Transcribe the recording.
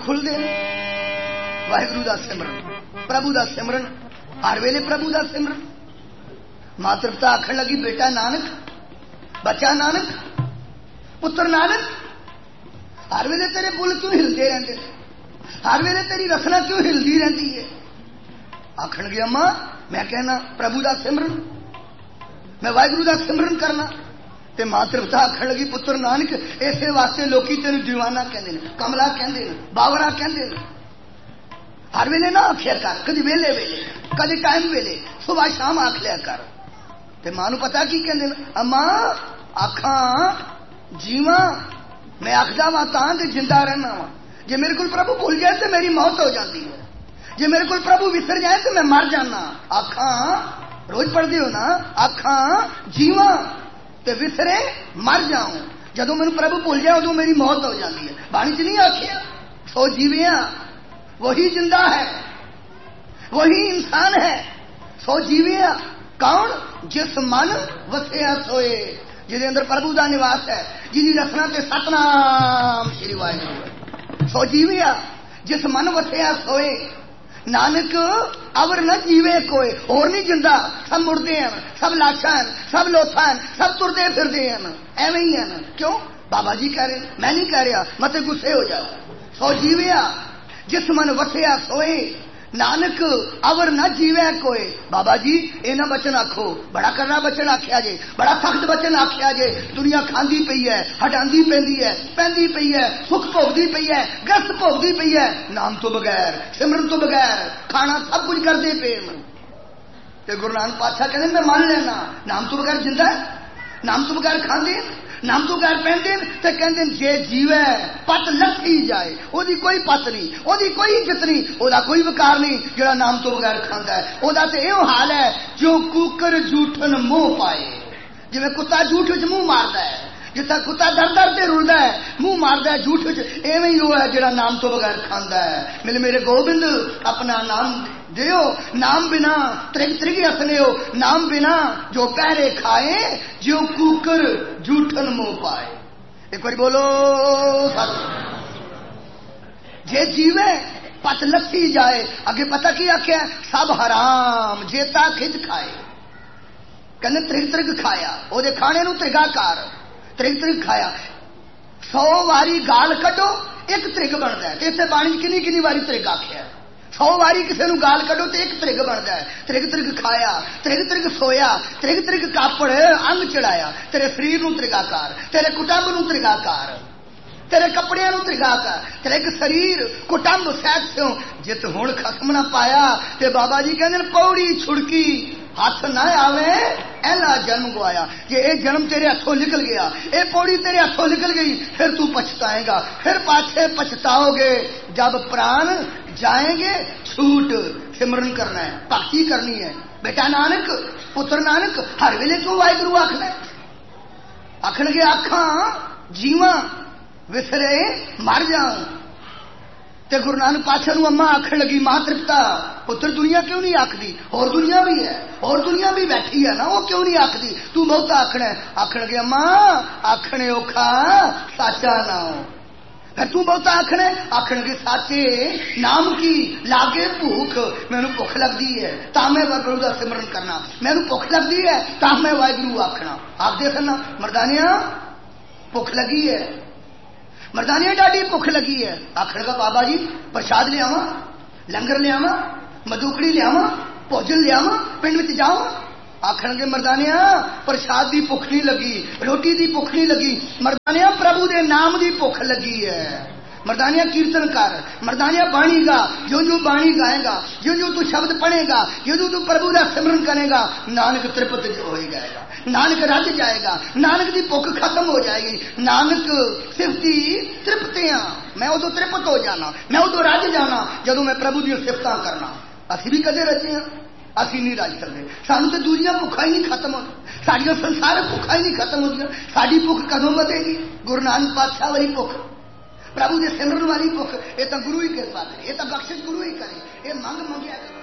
खुलते हैं। वाहिगुरु का सिमरन, प्रभु का सिमरन, हर वेले प्रभु का सिमरन। माता पिता आखन लगी बेटा नानक, बच्चा नानक, पुत्र नानक, हर वेले तेरे बुल क्यों हिलते रहते, हर वेले तेरी रसना क्यों हिलती रहती है। आखन गया अम्मा मैं कहना प्रभु का सिमरन, मैं वाहिगुरु का सिमरन करना। ते माता पिता आखन लगी पुत्र नानक इसे वास्ते लोकी तेन दीवाना कहते हैं, कमला कहते हैं, बावरा कहते हैं। हर वेले ना आख्या कर, कभी वेले वेले, कभी टाइम वेले, सुबह शाम आख लिया कर। ते मां नू पता की कहते हैं, अम्मा आखा जीवा मैं आखदा वा तां ते जिंदा रहना वा, जे मेरे को प्रभु भूल जाए तो मेरी मौत हो जाती है, जे मेरे को प्रभु विसर जाए तो मैं मर जाना। आखा रोज पढ़ते हो ना, आखा जीवा ते विसरे मर जाऊं, जदों मैनू प्रभु भूल जाए उदों मेरी मौत हो जाती है। बाणी च नहीं आखिया सो जीविया वही जिंदा है, वही इंसान है। सो जीविया कौन, जिस मन वसिया सोए, जिसके अंदर प्रभु का निवास है, जिसकी रचना से सतनाम श्री वाहिगुरू। सो जीविया जिस मन वसिया सोए, नानक अवर न जीवे कोई। और नहीं जिंदा, सब मुड़ते हैं, सब लाशा हैं, सब लोथा हैं, सब तुरते फिरते हैं, एवं ही है। क्यों बाबा जी कह रहे, मैं नहीं कह रहा, मत गुस्से हो जाओ। सो जीविया जिस मन वसिया सोए, नानक अवर न जीवे कोई। बाबा जी इना बचन आखो, बड़ा करना बचन आख्या जे, बड़ा सख्त बचन आख्या जे। दुनिया खांदी पई है, हटांदी पैंदी है, पैंदी पई है, सुख भोगदी पई है, ग्रस्त भोगदी पई है, नाम तो बगैर, सिमरन तो बगैर, खाना सब कुछ करते पे। ते गुरु नानक पातशाह कहते मैं मान लेना, नाम तो बगैर जिंदा है, नाम तो बगैर खांदे, नाम तो बगैर पहनते, ते कहते जे जीवे पत लथी जाए, ओदी कोई पत नहीं, ओदी कोई इज्जत नहीं, ओदा कोई वकार नहीं, जेड़ा नाम तो बगैर खांदा है। ओदा ते एहो हाल है जो कुकर झूठन मुंह पाए। जिवें कुत्ता झूठ विच मुंह मारदा है, जिथा कुत्ता दर दर ते रुलदा है, मुंह मारदा है झूठ विच, एवें ही वो है जेड़ा नाम तो बगैर खांदा है। मिल मेरे गोबिंद अपना नाम दियो, नाम बिना त्रिग त्रिग असने हो, नाम बिना जो पहरे खाए, जो कुकर झूठन मुंह पाए। एक बार बोलो सत। जे जीवे पत लस्सी जाए, आगे पता की आख्या सब हराम जेता खिज खाए। कहने त्रिग त्रिग खाया, ओदे खाने नू त्रिगाकार, त्रिग त्रिग खाया। 100 वारी गाल कटो एक त्रिग बनता है। इसे बाणी किन्नी किन्नी वारी त्रिग आख्या, 100 वारी किसी नू गाल कटो तो एक त्रिग बनता है। त्रिग त्रिग खाया, त्रिग त्रिग सोया, त्रिग त्रिग कापड़ अंग चढ़ाया। तेरे शरीर नू त्रिगाकार, तेरे कुटुंब नू त्रिगाकार, तेरे कपड़िया नू त्रिगाकार, त्रिग शरीर कुटुंब सैत स्यों। जित हुण खसम ना पाया, ते बाबा जी कहते पौड़ी छुड़की हाथ ना आवे एला जन्म गवाया। जे ये जन्म तेरे हाथों निकल गया, ये पौड़ी तेरे हाथों निकल गई, फिर तू पछताएगा, फिर पाछे पछताओगे जब प्राण जाएंगे छूट। सिमरन करना है, भक्ति करनी है। बेटा नानक, पुत्र नानक, हर वेले क्यों वाहिगुरू आखना है। आखन के आखा जीवा विसरे मर जाऊं। ते गुरु नानक पातशाह नू अम्मा आखन लगी मां तृप्ता पुत्र दुनिया क्यों नहीं आखदी, और दुनिया भी है, और दुनिया भी बैठी है ना, वो क्यों नहीं आखदी, तू बहुत आखना है। आखन लगे अम्मा आखने औखा साचा नाम, फिर तू बहुत आखना है। आखन लगे साचे नाम की लागे भूख, मैनू भुख लगती है ता मैं वाहिगुरू का सिमरन करना, मैनू भुख लगती है ता मैं वाहिगुरू आखना। आप देखना मर्दानिया भुख लगी है, मर्दानिया डाडी भुख लगी है। आखर का बाबा जी प्रसाद लियावा, लंगर लियावा, मधुकड़ी लियावा, भोजन लियावा, पिंड में जाओ। आखन के मर्दानिया प्रसाद की भुख नहीं लगी, रोटी की भुख नहीं लगी, मर्दानिया प्रभु के नाम की भुख लगी है। मर्दानिया कीर्तन कर, मर्दानिया बाणी गा, जो जो बाणी गाएगा, जो जो तू शब्द पढ़ेगा, जो जो तू प्रभु का सिमरन करेगा, नानक तृप्त हो ही जाएगा, नानक रज जाएगा, नानक की भुख खत्म हो जाएगी। नानक सिफती तृप्तियां, मैं उदो तृप्त हो जाना, मैं उदो रज जाना जदों मैं प्रभु दी सिफतां करना। असी भी कदे रजे हैं, असी नहीं रज सकते। सानू तो दूरिया भुखा ही नहीं खत्म हो, साडियां संसार भुखा ही नहीं खत्म होंदियां। साडी भुख कदों बढ़ेगी? गुरु नानक पातशाह वाली भुख, प्रभु के सिमरन वाली भुख, ये तो गुरु ही कृपा करे, ये तो बख्शिश गुरु ही करे, ये मंग मंगिया करे।